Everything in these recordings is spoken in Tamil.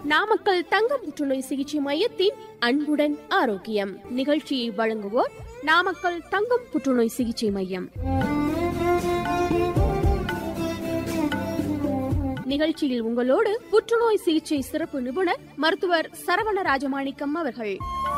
நாமக்கல் தங்கம் புற்றுநோய் சிகிச்சை மையத்தின் அன்புடன் ஆரோக்கியம் நிகழ்ச்சியை வழங்குவோர் நாமக்கல் தங்கம் புற்றுநோய் சிகிச்சை மையம். நிகழ்ச்சியில் உங்களோடு புற்றுநோய் சிகிச்சை சிறப்பு நிபுணர் மருத்துவர் சரவண ராஜமாணிக்கம் அவர்கள்.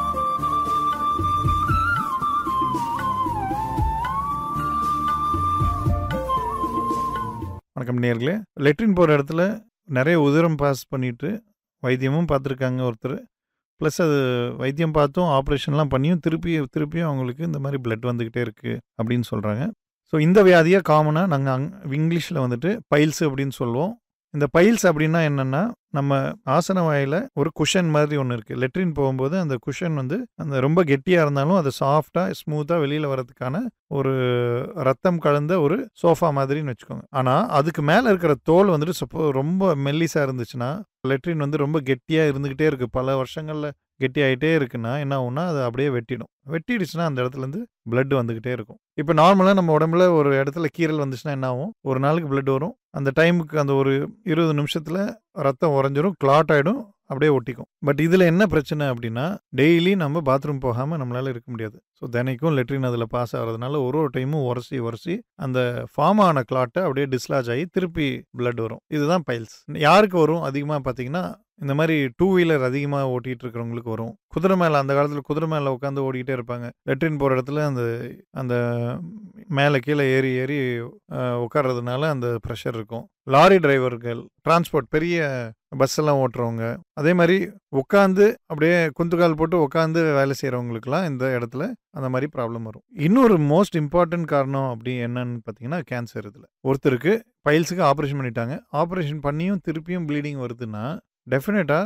வணக்கம் நேயர்களே. லெட்ரின் போகிற இடத்துல நிறைய உதிரம் பாஸ் பண்ணிட்டு வைத்தியமும் பார்த்துருக்காங்க ஒருத்தர். ப்ளஸ் அது வைத்தியம் பார்த்தும் ஆப்ரேஷன்லாம் பண்ணியும் திருப்பியும் அவங்களுக்கு இந்த மாதிரி பிளட் வந்துக்கிட்டே இருக்குது அப்படின்னு சொல்கிறாங்க. ஸோ இந்த வியாதியை காமனாக நாங்கள் இங்கிலீஷில் வந்துட்டு பைல்ஸ் அப்படின்னு சொல்லுவோம். இந்த பைல்ஸ் அப்படின்னா என்னென்னா, நம்ம ஆசன வாயில் ஒரு குஷன் மாதிரி ஒன்று இருக்குது. லெட்ரின் போகும்போது அந்த குஷன் வந்து அந்த ரொம்ப கெட்டியாக இருந்தாலும் அது சாஃப்டாக ஸ்மூத்தாக வெளியில் வரதுக்கான ஒரு ரத்தம் கலந்த ஒரு சோஃபா மாதிரின்னு வச்சுக்கோங்க. ஆனால் அதுக்கு மேலே இருக்கிற தோல் வந்துட்டு ரொம்ப மெல்லிஸாக இருந்துச்சுன்னா, லெட்ரின் வந்து ரொம்ப கெட்டியாக இருந்துக்கிட்டே இருக்குது, பல வருஷங்களில் கெட்டி ஆகிட்டே இருக்குன்னா என்ன ஆகும்னா அது அப்படியே வெட்டிடுச்சுன்னா அந்த இடத்துலேருந்து பிளட் வந்துக்கிட்டே இருக்கும். இப்போ நார்மலாக நம்ம உடம்புல ஒரு இடத்துல கீறல் வந்துச்சுன்னா என்ன ஆகும், ஒரு நாளுக்கு பிளட் வரும். அந்த டைமுக்கு அந்த ஒரு 20 நிமிஷத்தில் ரத்தம் உறைஞ்சிரும், கிளாட் ஆகிடும், அப்படியே ஒட்டிக்கும். பட் இதில் என்ன பிரச்சனை அப்படின்னா, டெய்லி நம்ம பாத்ரூம் போகாமல் நம்மளால் இருக்க முடியாது. ஸோ தினைக்கும் லெட்ரின் அதில் பாஸ் ஆகிறதுனால ஒரு டைமும் உரசி அந்த ஃபார்ம் ஆன கிளாட்டை அப்படியே டிஸ்லாஜ் ஆகி திருப்பி பிளட் வரும். இதுதான் பைல்ஸ். யாருக்கு வரும் அதிகமாக பார்த்தீங்கன்னா, இந்த மாதிரி 2 வீலர் அதிகமாக ஓட்டிகிட்டு இருக்கிறவங்களுக்கு வரும். குதிரை மேலே, அந்த காலத்தில் குதிரை மேலே உட்காந்து ஓடிக்கிட்டே இருப்பாங்க. லெட்ரின் போகிற இடத்துல அந்த மேலே கீழே ஏறி உட்கார்றதுனால அந்த ப்ரெஷர் இருக்கும். லாரி டிரைவர்கள், டிரான்ஸ்போர்ட், பெரிய பஸ் எல்லாம் ஓட்டுறவங்க, அதே மாதிரி உட்காந்து அப்படியே குந்துகால் போட்டு உட்காந்து வேலை செய்கிறவங்களுக்குலாம் இந்த இடத்துல அந்த மாதிரி ப்ராப்ளம் வரும். இன்னொரு மோஸ்ட் இம்பார்ட்டன்ட் காரணம் அப்படி என்னன்னு பார்த்தீங்கன்னா கேன்சர். இதில் ஒருத்தருக்கு பைல்ஸுக்கு ஆப்ரேஷன் பண்ணிட்டாங்க, ஆப்ரேஷன் பண்ணியும் திருப்பியும் ப்ளீடிங் வருதுன்னா டெஃபினட்டாக